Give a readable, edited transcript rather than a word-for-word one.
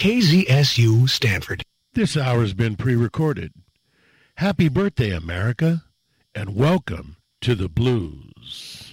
KZSU Stanford. This hour has been pre-recorded. Happy birthday, America, and welcome to the blues.